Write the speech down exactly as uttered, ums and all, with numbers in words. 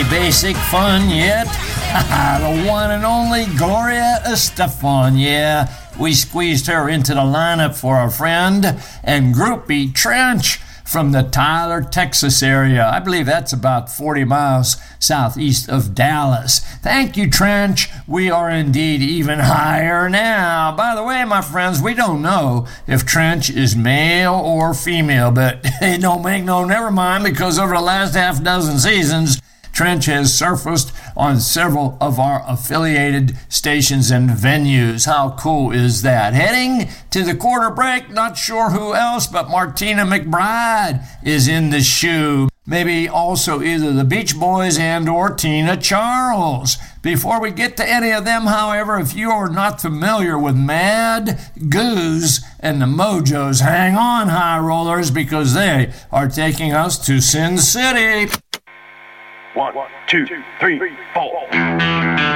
any basic fun yet? The one and only Gloria Estefan, yeah. We squeezed her into the lineup for our friend and groupie Trench from the Tyler, Texas area. I believe that's about forty miles southeast of Dallas. Thank you, Trench. We are indeed even higher now. By the way, my friends, we don't know if Trench is male or female, but it don't make no never mind, because over the last half dozen seasons, Trench has surfaced on several of our affiliated stations and venues. How cool is that? Heading to the quarter break, not sure who else, but Martina McBride is in the shoe. Maybe also either the Beach Boys and or Tina Charles. Before we get to any of them, however, if you are not familiar with Mad Goose and the Mojos, hang on, high rollers, because they are taking us to Sin City. One, two, three, four.